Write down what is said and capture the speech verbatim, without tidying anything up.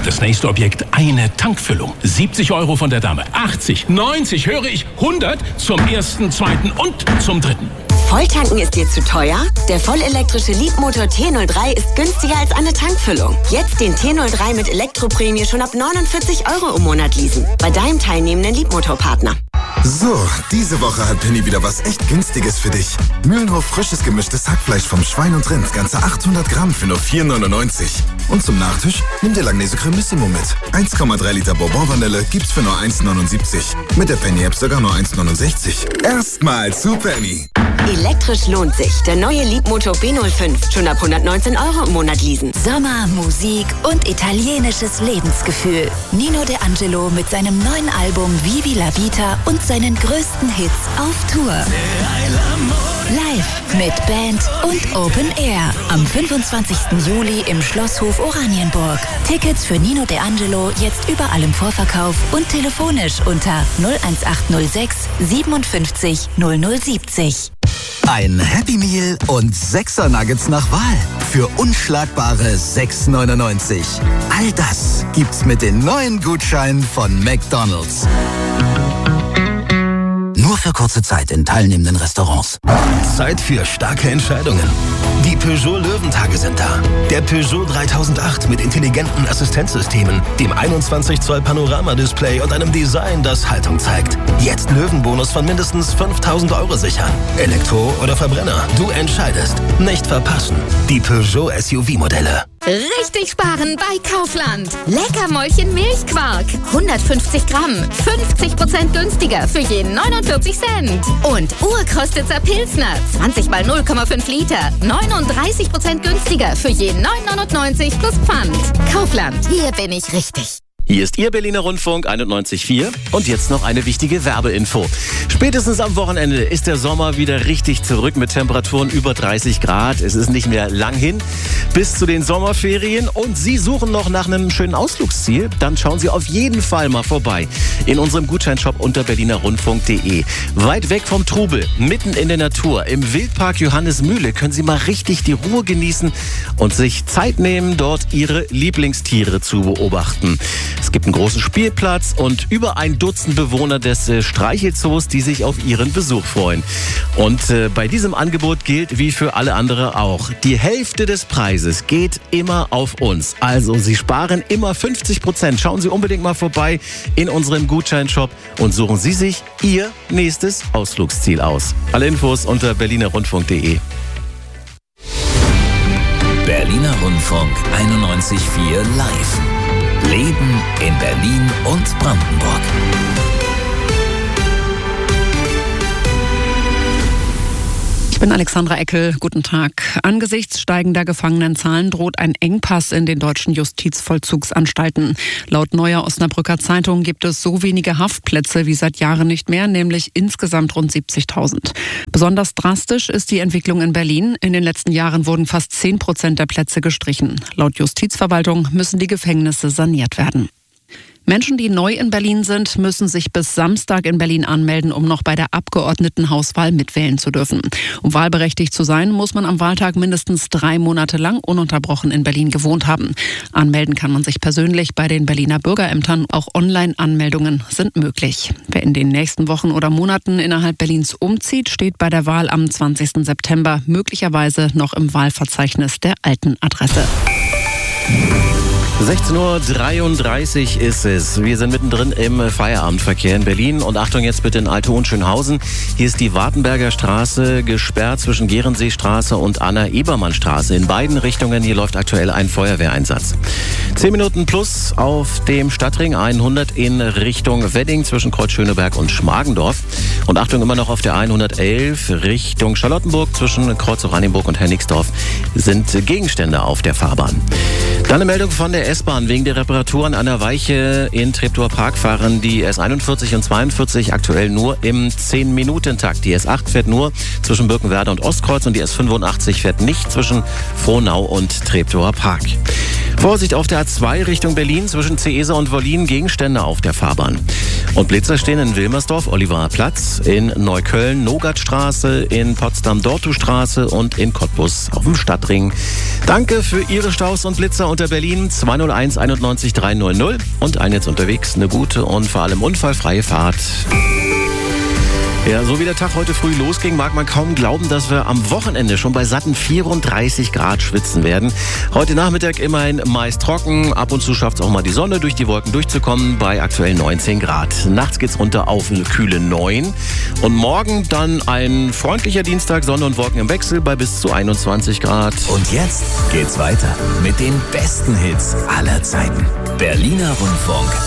das nächste Objekt eine Tankfüllung. siebzig Euro von der Dame, achtzig, neunzig, höre ich, hundert zum ersten, zweiten und zum dritten. Volltanken ist dir zu teuer? Der vollelektrische Leapmotor T null drei ist günstiger als eine Tankfüllung. Jetzt den T null drei mit Elektroprämie schon ab neunundvierzig Euro im Monat leasen. Bei deinem teilnehmenden Leapmotor-Partner. So, diese Woche hat Penny wieder was echt Günstiges für dich. Mühlenhof frisches gemischtes Hackfleisch vom Schwein und Rind, ganze achthundert Gramm für nur vier neunundneunzig. Und zum Nachtisch nimm dir Langnese Cremissimo mit. eins Komma drei Liter Bourbon-Vanille gibt's für nur eins neunundsiebzig. Mit der Penny-App sogar nur eins neunundsechzig. Erstmal zu Penny. Elektrisch lohnt sich. Der neue Leapmotor B null fünf. Schon ab hundertneunzehn Euro im Monat leasen. Sommer, Musik und italienisches Lebensgefühl. Nino De Angelo mit seinem neuen Album Vivi la Vita und seinen größten Hits auf Tour. Live mit Band und Open Air. Am fünfundzwanzigsten Juli im Schlosshof Oranienburg. Tickets für Nino De Angelo jetzt überall im Vorverkauf und telefonisch unter null eins acht null sechs siebenundfünfzig null null siebzig. Ein Happy Meal und Sechser Nuggets nach Wahl für unschlagbare sechs neunundneunzig. All das gibt's mit den neuen Gutscheinen von McDonald's. Nur für kurze Zeit in teilnehmenden Restaurants. Zeit für starke Entscheidungen. Die Peugeot Löwentage sind da. Der Peugeot dreitausendacht mit intelligenten Assistenzsystemen, dem einundzwanzig Zoll Panoramadisplay und einem Design, das Haltung zeigt. Jetzt Löwenbonus von mindestens fünftausend Euro sichern. Elektro oder Verbrenner, du entscheidest. Nicht verpassen. Die Peugeot S U V-Modelle. Richtig sparen bei Kaufland. Leckermäulchen Milchquark. hundertfünfzig Gramm. fünfzig Prozent günstiger für je neunundvierzig Cent. Und Urkostitzer Pilsner. zwanzig mal null Komma fünf Liter. neununddreißig Prozent günstiger für je neun neunundneunzig plus Pfand. Kaufland. Hier bin ich richtig. Hier ist Ihr Berliner Rundfunk einundneunzig Komma vier und jetzt noch eine wichtige Werbeinfo. Spätestens am Wochenende ist der Sommer wieder richtig zurück mit Temperaturen über dreißig Grad. Es ist nicht mehr lang hin bis zu den Sommerferien und Sie suchen noch nach einem schönen Ausflugsziel? Dann schauen Sie auf jeden Fall mal vorbei in unserem Gutscheinshop unter berliner rundfunk punkt de. Weit weg vom Trubel, mitten in der Natur, im Wildpark Johannesmühle können Sie mal richtig die Ruhe genießen und sich Zeit nehmen, dort Ihre Lieblingstiere zu beobachten. Es gibt einen großen Spielplatz und über ein Dutzend Bewohner des äh, Streichelzoos, die sich auf Ihren Besuch freuen. Und äh, bei diesem Angebot gilt wie für alle andere auch, die Hälfte des Preises geht immer auf uns. Also Sie sparen immer fünfzig Prozent. Schauen Sie unbedingt mal vorbei in unserem Gutscheinshop und suchen Sie sich Ihr nächstes Ausflugsziel aus. Alle Infos unter berliner rundfunk punkt de. Berliner Rundfunk einundneunzig Komma vier live. Leben in Berlin und Brandenburg. Ich bin Alexandra Eckel. Guten Tag. Angesichts steigender Gefangenenzahlen droht ein Engpass in den deutschen Justizvollzugsanstalten. Laut neuer Osnabrücker Zeitung gibt es so wenige Haftplätze wie seit Jahren nicht mehr, nämlich insgesamt rund siebzigtausend. Besonders drastisch ist die Entwicklung in Berlin. In den letzten Jahren wurden fast zehn Prozent der Plätze gestrichen. Laut Justizverwaltung müssen die Gefängnisse saniert werden. Menschen, die neu in Berlin sind, müssen sich bis Samstag in Berlin anmelden, um noch bei der Abgeordnetenhauswahl mitwählen zu dürfen. Um wahlberechtigt zu sein, muss man am Wahltag mindestens drei Monate lang ununterbrochen in Berlin gewohnt haben. Anmelden kann man sich persönlich bei den Berliner Bürgerämtern. Auch Online-Anmeldungen sind möglich. Wer in den nächsten Wochen oder Monaten innerhalb Berlins umzieht, steht bei der Wahl am zwanzigsten September möglicherweise noch im Wahlverzeichnis der alten Adresse. sechzehn Uhr dreiunddreißig ist es. Wir sind mittendrin im Feierabendverkehr in Berlin. Und Achtung jetzt bitte in Alte-Hohenschönhausen. Hier ist die Wartenberger Straße gesperrt zwischen Gehrenseestraße und Anna-Ebermann-Straße. In beiden Richtungen hier läuft aktuell ein Feuerwehreinsatz. zehn Minuten plus auf dem Stadtring hundert in Richtung Wedding zwischen Kreuz-Schöneberg und Schmargendorf. Und Achtung immer noch auf der hundertelf Richtung Charlottenburg zwischen Kreuz-Oranienburg und Hennigsdorf sind Gegenstände auf der Fahrbahn. Dann eine Meldung von der S-Bahn. Wegen der Reparaturen an der Weiche in Treptower Park fahren die S einundvierzig und zweiundvierzig aktuell nur im zehn Minuten Takt. Die S acht fährt nur zwischen Birkenwerder und Ostkreuz und die S fünfundachtzig fährt nicht zwischen Frohnau und Treptower Park. Vorsicht auf der A zwei Richtung Berlin zwischen Ceesa und Wollin, Gegenstände auf der Fahrbahn. Und Blitzer stehen in Wilmersdorf, Oliver Platz, in Neukölln, Nogatstraße, in Potsdam, Dortustraße und in Cottbus auf dem Stadtring. Danke für Ihre Staus und Blitzer unter Berlin zwei null eins einundneunzig dreihundert und ein jetzt unterwegs eine gute und vor allem unfallfreie Fahrt. Ja, so wie der Tag heute früh losging, mag man kaum glauben, dass wir am Wochenende schon bei satten vierunddreißig Grad schwitzen werden. Heute Nachmittag immerhin meist trocken, ab und zu schafft es auch mal die Sonne durch die Wolken durchzukommen bei aktuell neunzehn Grad. Nachts geht's runter auf eine kühle neun und morgen dann ein freundlicher Dienstag, Sonne und Wolken im Wechsel bei bis zu einundzwanzig Grad. Und jetzt geht's weiter mit den besten Hits aller Zeiten. Berliner Rundfunk